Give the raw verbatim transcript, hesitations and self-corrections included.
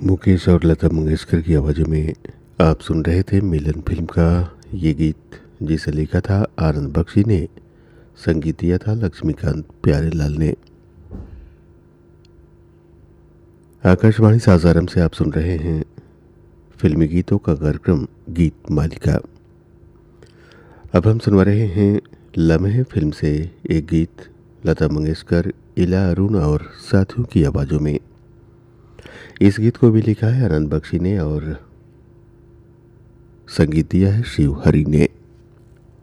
मुकेश और लता मंगेशकर की आवाज़ों में आप सुन रहे थे मिलन फिल्म का ये गीत, जिसे लिखा था आनंद बख्शी ने, संगीत दिया था लक्ष्मीकांत प्यारेलाल ने। आकाशवाणी सासाराम से आप सुन रहे हैं फिल्मी गीतों का कार्यक्रम गीत मालिका। अब हम सुनवा रहे हैं लम्हे फिल्म से एक गीत लता मंगेशकर, इला अरुण और साथियों की आवाज़ों में। इस गीत को भी लिखा है आनंद बख्शी ने और संगीत दिया है शिव हरि ने।